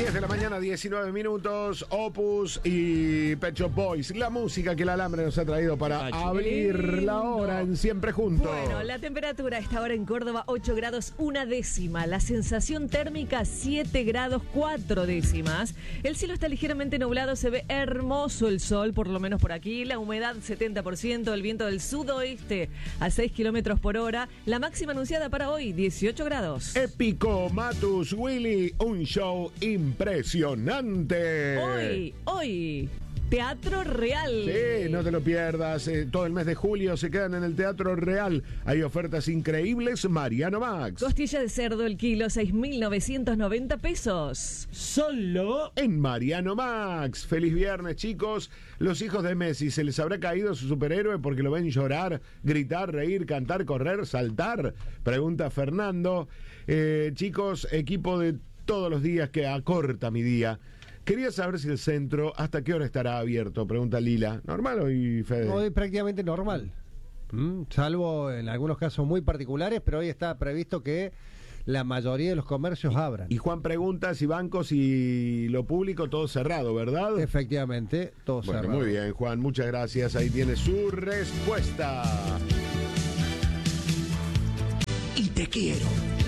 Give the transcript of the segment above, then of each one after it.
10 de la mañana, 19 minutos, Opus y Pet Shop Boys. La música que el alambre nos ha traído para abrir la hora en Siempre Juntos. Bueno, la temperatura a esta hora en Córdoba, 8 grados 1 décima. La sensación térmica, 7 grados 4 décimas. El cielo está ligeramente nublado, se ve hermoso el sol, por lo menos por aquí. La humedad, 70%, el viento del sudoeste a 6 kilómetros por hora. La máxima anunciada para hoy, 18 grados. Épico, Matus, Willy, un show impresionante. Hoy, Teatro Real. Sí, no te lo pierdas. Todo el mes de julio se quedan en el Teatro Real. Hay ofertas increíbles. Mariano Max. Costilla de cerdo el kilo, 6.990 pesos. Solo En Mariano Max. Feliz viernes, chicos. Los hijos de Messi, ¿se les habrá caído su superhéroe porque lo ven llorar, gritar, reír, cantar, correr, saltar? Pregunta Fernando. Chicos, equipo de todos los días que acorta mi día. Quería saber si el centro, ¿hasta qué hora estará abierto? Pregunta Lila. ¿Normal hoy, Fede? hoy prácticamente normal, salvo en algunos casos muy particulares, pero hoy está previsto que la mayoría de los comercios abran. Y Juan pregunta si bancos y lo público todo cerrado, ¿verdad? Efectivamente, todo Bueno, cerrado. muy bien, Juan, muchas gracias. Ahí tiene su respuesta. Y te quiero.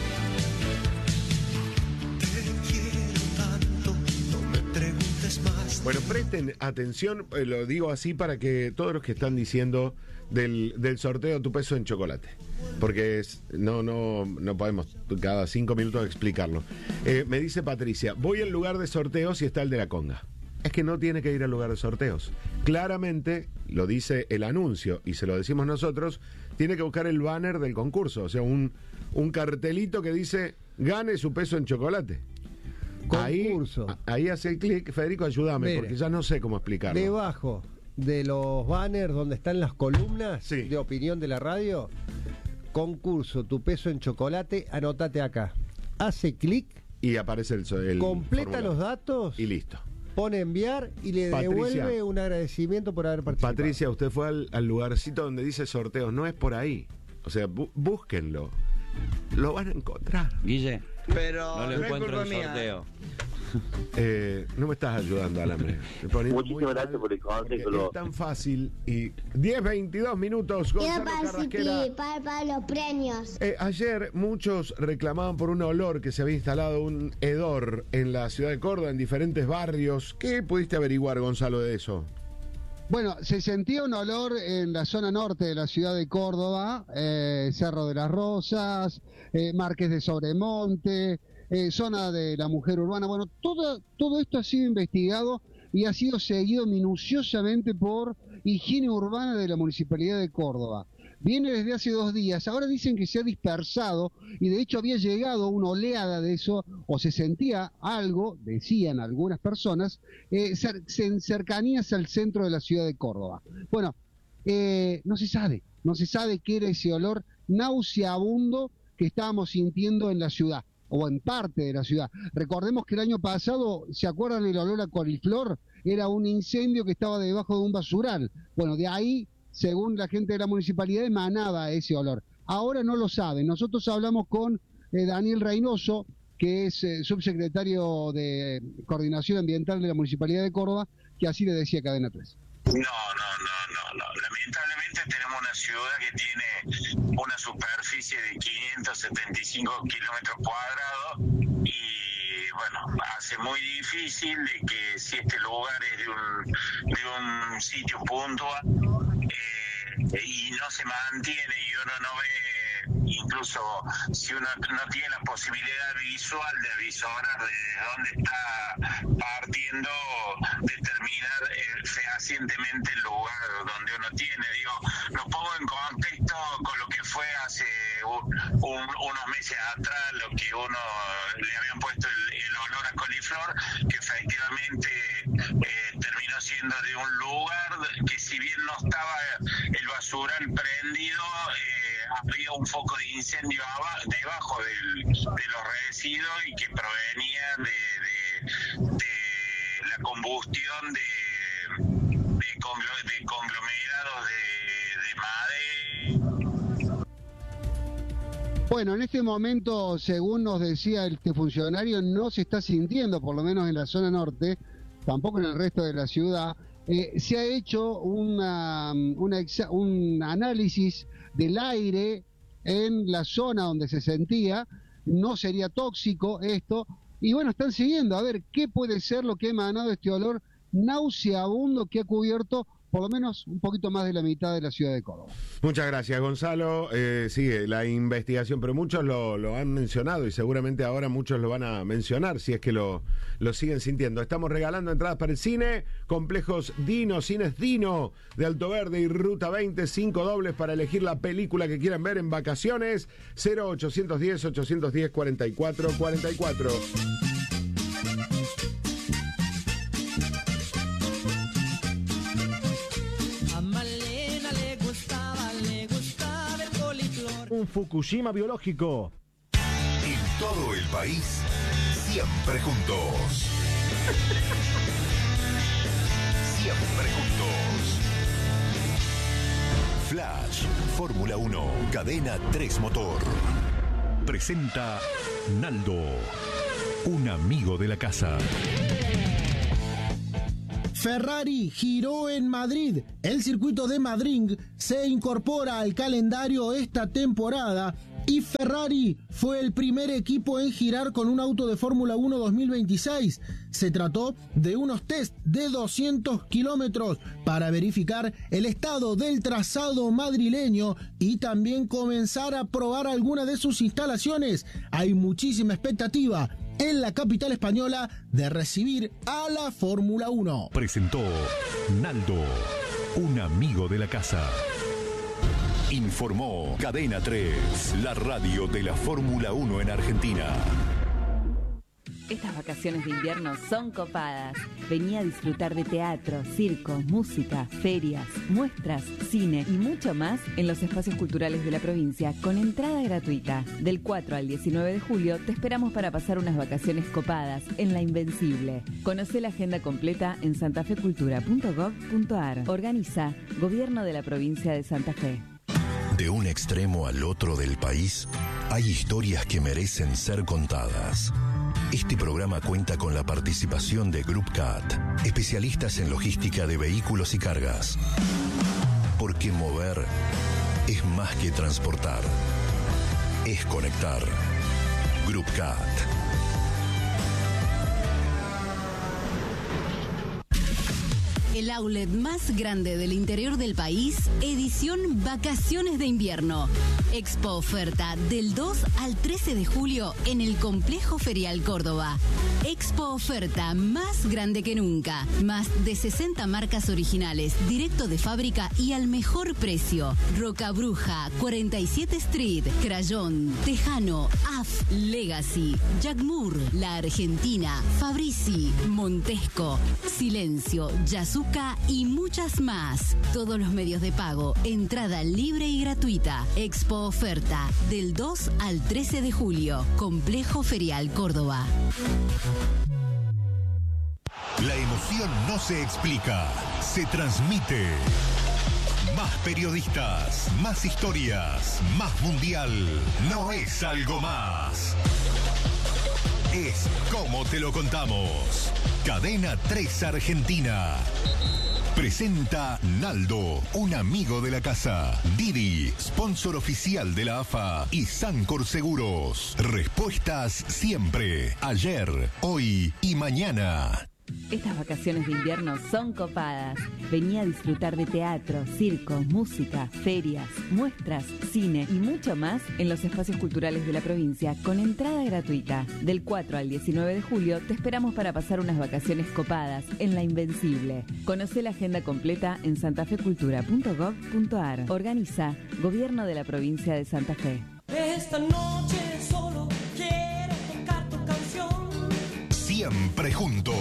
Bueno, presten atención, lo digo así para que todos los que están diciendo del sorteo Tu Peso en Chocolate, porque no podemos cada 5 minutos explicarlo. Me dice Patricia, voy al lugar de sorteos y está el de la conga. Es que no tiene que ir al lugar de sorteos. Claramente, lo dice el anuncio y se lo decimos nosotros, tiene que buscar el banner del concurso, o sea, un cartelito que dice, gane su peso en chocolate. Concurso. Ahí hace el clic. Federico, ayúdame, Mire, porque ya no sé cómo explicarlo. Debajo de los banners donde están las columnas Sí. de opinión de la radio, concurso Tu Peso en Chocolate, anótate acá. Hace clic, Y aparece el completa formulario. los datos, Y listo. pone enviar y le Patricia. devuelve un agradecimiento por haber participado. Patricia, usted fue al lugarcito donde dice sorteos. No es por ahí. O sea, búsquenlo. Lo van a encontrar. Guille, Pero no lo no es encuentro culpa en mía. sorteo. No me estás ayudando, Alambre. Me poniendo Muchísimas muy gracias mal, por el consejo. porque es tan fácil. Y 10:22 minutos. Quiero Gonzalo Carrasquera. participar para los premios. Ayer muchos reclamaban por un olor que se había instalado un hedor en la ciudad de Córdoba, en diferentes barrios. ¿Qué pudiste averiguar, Gonzalo, de eso? Bueno, se sentía un olor en la zona norte de la ciudad de Córdoba, Cerro de las Rosas, Marqués de Sobremonte, zona de la Mujer Urbana. Bueno, todo esto ha sido investigado y ha sido seguido minuciosamente por Higiene Urbana de la Municipalidad de Córdoba. Viene desde hace 2 días, ahora dicen que se ha dispersado y de hecho había llegado una oleada de eso, o se sentía algo, decían algunas personas, en cercanías al centro de la ciudad de Córdoba. Bueno, no se sabe qué era ese olor nauseabundo que estábamos sintiendo en la ciudad, o en parte de la ciudad. Recordemos que el año pasado, ¿se acuerdan el olor a coliflor? Era un incendio que estaba debajo de un basural. Bueno, de ahí, según la gente de la municipalidad, emanaba ese olor. Ahora no lo saben. Nosotros hablamos con Daniel Reynoso, que es subsecretario de Coordinación Ambiental de la Municipalidad de Córdoba, que así le decía Cadena 3. No. Lamentablemente tenemos una ciudad que tiene una superficie de 575 kilómetros cuadrados y bueno, hace muy difícil de que si este lugar es de un sitio puntual y no se mantiene y uno no ve, incluso si uno no tiene la posibilidad visual de avisorar de dónde está partiendo, determinar fehacientemente el lugar donde uno tiene. Digo, lo pongo en contexto con lo que fue hace unos meses atrás, lo que uno le habían puesto el olor a coliflor, que efectivamente terminó siendo de un lugar que, si bien no estaba el basural prendido, había un foco de incendio debajo de los residuos y que provenía de la combustión de conglomerados de madera. Bueno, en este momento, según nos decía este funcionario, no se está sintiendo, por lo menos en la zona norte, tampoco en el resto de la ciudad. Se ha hecho un análisis del aire en la zona donde se sentía, no sería tóxico esto, y bueno, están siguiendo a ver qué puede ser lo que ha emanado este olor nauseabundo que ha cubierto por lo menos un poquito más de la mitad de la ciudad de Córdoba. Muchas gracias, Gonzalo. Sigue la investigación, pero muchos lo han mencionado y seguramente ahora muchos lo van a mencionar si es que lo siguen sintiendo. Estamos regalando entradas para el cine, complejos Dino, Cines Dino de Alto Verde y Ruta 20, 5 dobles para elegir la película que quieran ver en vacaciones. 0810-810-4444. Un Fukushima biológico. En todo el país, siempre juntos. Siempre juntos. Flash, Fórmula 1, Cadena 3 Motor. Presenta Naldo, un amigo de la casa. Ferrari giró en Madrid. El circuito de Madrid se incorpora al calendario esta temporada y Ferrari fue el primer equipo en girar con un auto de Fórmula 1 2026. Se trató de unos test de 200 kilómetros para verificar el estado del trazado madrileño y también comenzar a probar alguna de sus instalaciones. Hay muchísima expectativa en la capital española de recibir a la Fórmula 1. Presentó Naldo, un amigo de la casa. Informó Cadena 3, la radio de la Fórmula 1 en Argentina. Estas vacaciones de invierno son copadas. Vení a disfrutar de teatro, circo, música, ferias, muestras, cine y mucho más en los espacios culturales de la provincia con entrada gratuita. Del 4 al 19 de julio te esperamos para pasar unas vacaciones copadas en La Invencible. Conocé la agenda completa en santafecultura.gov.ar. Organiza Gobierno de la Provincia de Santa Fe. De un extremo al otro del país, hay historias que merecen ser contadas. Este programa cuenta con la participación de Group CAT, especialistas en logística de vehículos y cargas. Porque mover es más que transportar, es conectar. Group CAT. El outlet más grande del interior del país, edición Vacaciones de Invierno. Expo Oferta del 2 al 13 de julio en el Complejo Ferial Córdoba. Expo Oferta más grande que nunca. Más de 60 marcas originales, directo de fábrica y al mejor precio. Roca Bruja, 47 Street, Crayón, Tejano, AF, Legacy, Jack Moore, La Argentina, Fabrici, Montesco, Silencio, Yasuka y muchas más. Todos los medios de pago, entrada libre y gratuita. Expo Oferta del 2 al 13 de julio. Complejo Ferial Córdoba. La emoción no se explica, se transmite. Más periodistas, más historias, más mundial. No es algo más. Es como te lo contamos. Cadena 3 Argentina. Presenta Naldo, un amigo de la casa. Didi, sponsor oficial de la AFA y Sancor Seguros. Respuestas siempre, ayer, hoy y mañana. Estas vacaciones de invierno son copadas. Vení a disfrutar de teatro, circo, música, ferias, muestras, cine y mucho más en los espacios culturales de la provincia con entrada gratuita. Del 4 al 19 de julio te esperamos para pasar unas vacaciones copadas en La Invencible. Conocé la agenda completa en santafecultura.gov.ar. Organiza Gobierno de la Provincia de Santa Fe. Esta noche solo quiero tocar tu canción. Siempre juntos.